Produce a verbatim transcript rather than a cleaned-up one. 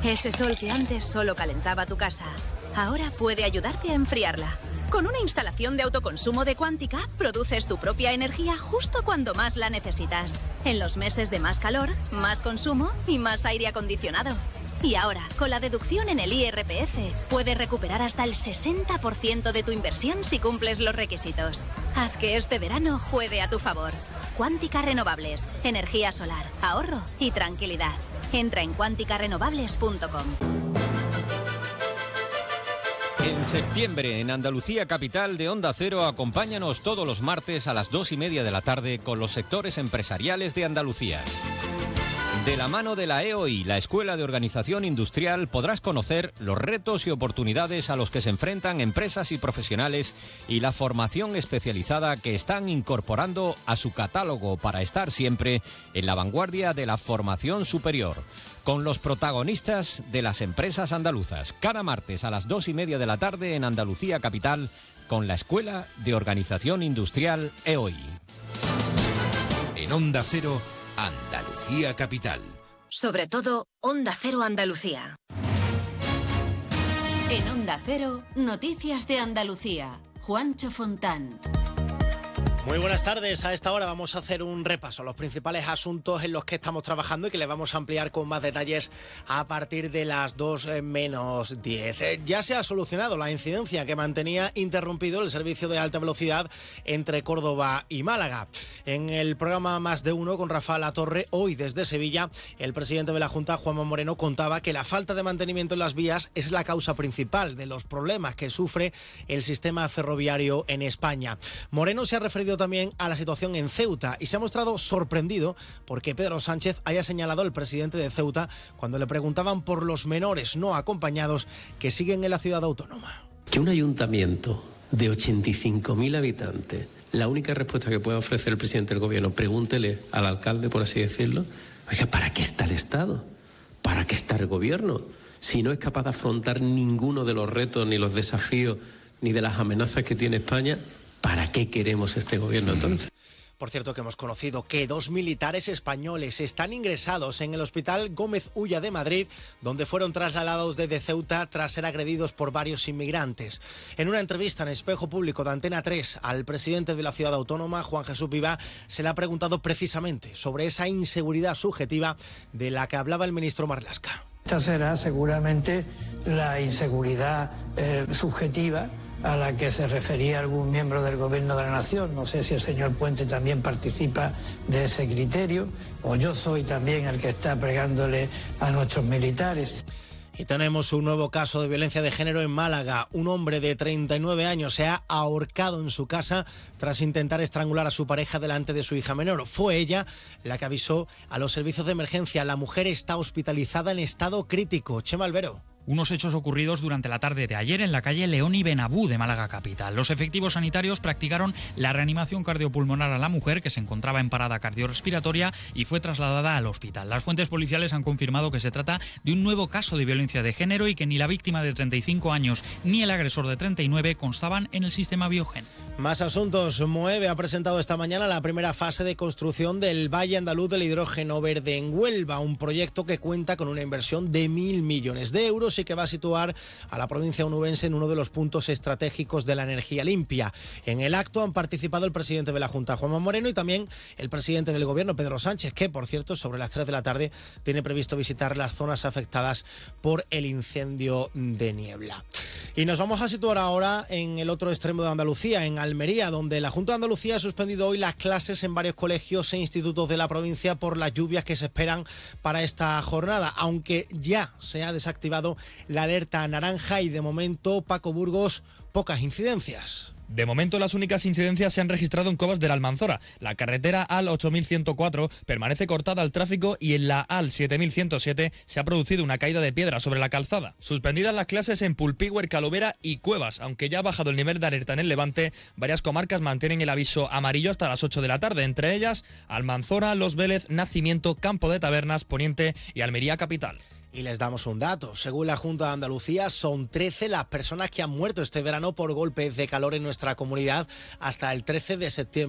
Ese sol que antes solo calentaba tu casa, ahora puede ayudarte a enfriarla. Con una instalación de autoconsumo de Quántica, produces tu propia energía justo cuando más la necesitas. En los meses de más calor, más consumo y más aire acondicionado. Y ahora, con la deducción en el I R P F, puedes recuperar hasta el sesenta por ciento de tu inversión si cumples los requisitos. Haz que este verano juegue a tu favor. Quántica Renovables, energía solar, ahorro y tranquilidad. Entra en quántica renovables punto com. En septiembre, en Andalucía Capital de Onda Cero, acompáñanos todos los martes a las dos y media de la tarde con los sectores empresariales de Andalucía. De la mano de la E O I, la Escuela de Organización Industrial, podrás conocer los retos y oportunidades a los que se enfrentan empresas y profesionales y la formación especializada que están incorporando a su catálogo para estar siempre en la vanguardia de la formación superior, con los protagonistas de las empresas andaluzas. Cada martes a las dos y media de la tarde en Andalucía Capital con la Escuela de Organización Industrial E O I. En Onda Cero, Andalucía Capital. Sobre todo, Onda Cero Andalucía. En Onda Cero, Noticias de Andalucía. Juancho Fontán. Muy buenas tardes. A esta hora vamos a hacer un repaso a los principales asuntos en los que estamos trabajando y que les vamos a ampliar con más detalles a partir de las dos menos diez. Ya se ha solucionado la incidencia que mantenía interrumpido el servicio de alta velocidad entre Córdoba y Málaga. En el programa Más de Uno con Rafael Latorre, hoy desde Sevilla, el presidente de la Junta, Juanma Moreno, contaba que la falta de mantenimiento en las vías es la causa principal de los problemas que sufre el sistema ferroviario en España. Moreno se ha referido también a la situación en Ceuta y se ha mostrado sorprendido porque Pedro Sánchez haya señalado al presidente de Ceuta cuando le preguntaban por los menores no acompañados que siguen en la ciudad autónoma. Que un ayuntamiento de ochenta y cinco mil habitantes, la única respuesta que puede ofrecer el presidente del gobierno, pregúntele al alcalde, por así decirlo, oiga, ¿para qué está el Estado? ¿Para qué está el gobierno? Si no es capaz de afrontar ninguno de los retos, ni los desafíos, ni de las amenazas que tiene España, ¿para qué queremos este gobierno entonces? Por cierto, que hemos conocido que dos militares españoles están ingresados en el Hospital Gómez Ulla de Madrid, donde fueron trasladados desde Ceuta tras ser agredidos por varios inmigrantes. En una entrevista en Espejo Público de Antena tres al presidente de la ciudad autónoma, Juan Jesús Vivá, se le ha preguntado precisamente sobre esa inseguridad subjetiva de la que hablaba el ministro Marlaska. Esta será seguramente la inseguridad eh, subjetiva a la que se refería algún miembro del Gobierno de la Nación. No sé si el señor Puente también participa de ese criterio, o yo soy también el que está pregándole a nuestros militares. Y tenemos un nuevo caso de violencia de género en Málaga. Un hombre de treinta y nueve años se ha ahorcado en su casa tras intentar estrangular a su pareja delante de su hija menor. Fue ella la que avisó a los servicios de emergencia. La mujer está hospitalizada en estado crítico. Chema Albero. Unos hechos ocurridos durante la tarde de ayer en la calle León y Benabú de Málaga capital. Los efectivos sanitarios practicaron la reanimación cardiopulmonar a la mujer, que se encontraba en parada cardiorrespiratoria, y fue trasladada al hospital. Las fuentes policiales han confirmado que se trata de un nuevo caso de violencia de género y que ni la víctima de treinta y cinco años ni el agresor de treinta y nueve constaban en el sistema Biogen. Más asuntos. Moeve ha presentado esta mañana la primera fase de construcción del Valle Andaluz del Hidrógeno Verde en Huelva, un proyecto que cuenta con una inversión de mil millones de euros y que va a situar a la provincia onubense en uno de los puntos estratégicos de la energía limpia. En el acto han participado el presidente de la Junta, Juanma Moreno, y también el presidente del Gobierno, Pedro Sánchez, que, por cierto, sobre las tres de la tarde tiene previsto visitar las zonas afectadas por el incendio de niebla. Y nos vamos a situar ahora en el otro extremo de Andalucía, en Almería, donde la Junta de Andalucía ha suspendido hoy las clases en varios colegios e institutos de la provincia por las lluvias que se esperan para esta jornada, aunque ya se ha desactivado la alerta naranja y de momento, Paco Burgos, pocas incidencias. De momento, las únicas incidencias se han registrado en Cobas de la Almanzora. La carretera A L ocho mil ciento cuatro permanece cortada al tráfico y en la A L siete mil ciento siete se ha producido una caída de piedra sobre la calzada. Suspendidas las clases en Pulpíguer, Calovera y Cuevas. Aunque ya ha bajado el nivel de alerta en el Levante, varias comarcas mantienen el aviso amarillo hasta las ocho de la tarde, entre ellas Almanzora, Los Vélez, Nacimiento, Campo de Tabernas, Poniente y Almería capital. Y les damos un dato. Según la Junta de Andalucía, son trece las personas que han muerto este verano por golpes de calor en nuestra comunidad hasta el trece de septiembre.